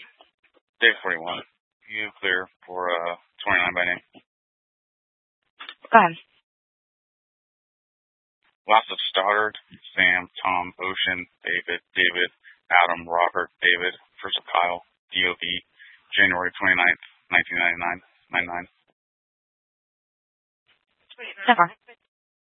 Day 41. You clear for 29 by name. Go ahead. Lots of Stoddard, Sam, Tom, Ocean, David, Adam, Robert, David, first of Kyle, DOB, January 29th, 1999, 99. So far.